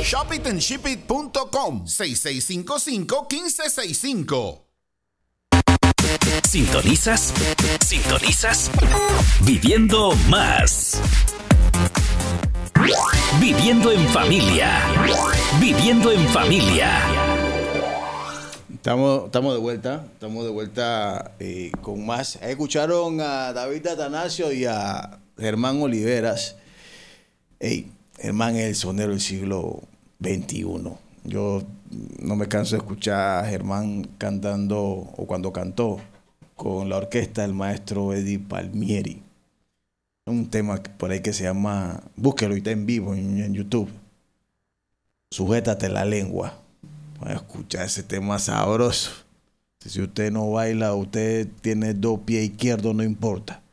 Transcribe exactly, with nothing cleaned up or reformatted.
shop it and ship it punto com. seis seis cinco cinco, uno cinco seis cinco. Sintonizas, sintonizas, Viviendo Más. Viviendo en familia. Viviendo en familia. Estamos, estamos de vuelta, estamos de vuelta eh, con más. Escucharon a David Atanasio y a Germán Oliveras. Hey, Germán es el sonero del siglo veintiuno. Yo no me canso de escuchar a Germán cantando, o cuando cantó, con la orquesta del maestro Eddie Palmieri. Un tema por ahí que se llama, búsquelo y está en vivo en, en YouTube. Sujétate la lengua. Para escuchar ese tema sabroso. Si usted no baila, usted tiene dos pies izquierdos, no importa.